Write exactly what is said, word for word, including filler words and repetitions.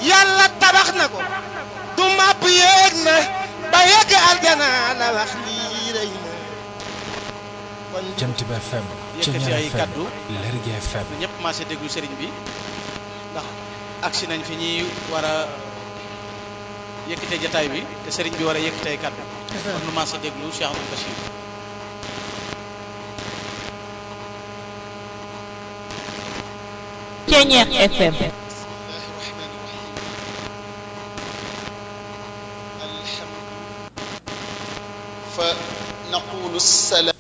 yàlla tabax na ko du màbb yéeg na ba yegg aljana la wax lii rëy na kon Jant bi F M yëkkati ay kaddu Lergui F M ñëpp commencé déglu sëriñ bi ndax agsi nañ fi ñuy war a yëkkatee jataay bi te sëriñ bi war a yëkkatee ay kaddu kon nu commencé déglu Cheikh Abdou Bachir. Ceñeex F M. fa naqulu salaam